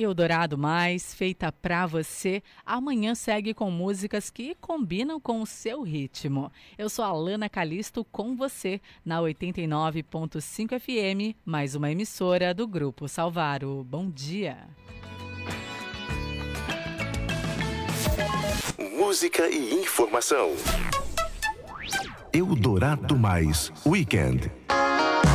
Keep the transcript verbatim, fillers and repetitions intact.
Eldorado Mais, feita pra você. Amanhã segue com músicas que combinam com o seu ritmo. Eu sou a Lana Calisto com você na oitenta e nove ponto cinco F M, mais uma emissora do Grupo Salvaro. Bom dia. Música e informação. Eldorado Mais Weekend.